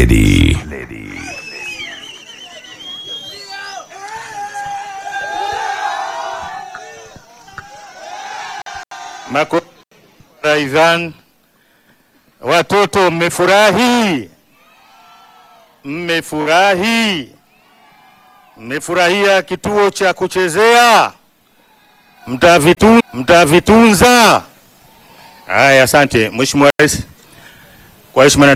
Lady. Raidhan, watoto mmefurahi? Mmefurahia kituo cha kuchezea? Mtavitunza? Haya, asante Mheshimiwa Rais. Kwa heshima